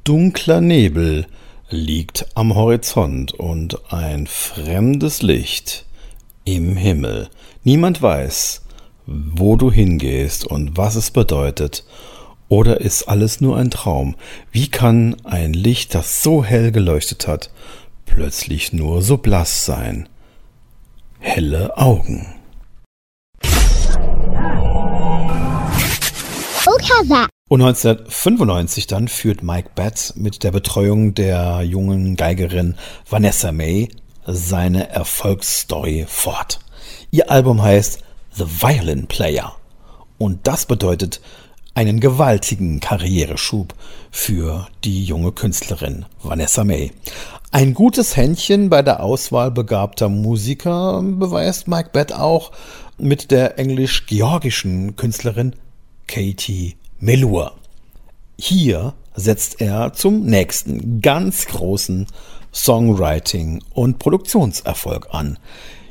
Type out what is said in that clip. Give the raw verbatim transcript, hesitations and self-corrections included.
dunkler Nebel liegt am Horizont und ein fremdes Licht im Himmel. Niemand weiß, wo du hingehst und was es bedeutet. Oder ist alles nur ein Traum? Wie kann ein Licht, das so hell geleuchtet hat, plötzlich nur so blass sein? Helle Augen. Und neunzehnhundertfünfundneunzig dann führt Mike Batt mit der Betreuung der jungen Geigerin Vanessa Mae seine Erfolgsstory fort. Ihr Album heißt The Violin Player und das bedeutet einen gewaltigen Karriereschub für die junge Künstlerin Vanessa Mae. Ein gutes Händchen bei der Auswahl begabter Musiker beweist Mike Batt auch mit der englisch-georgischen Künstlerin Katie Melua. Hier setzt er zum nächsten ganz großen Songwriting- und Produktionserfolg an.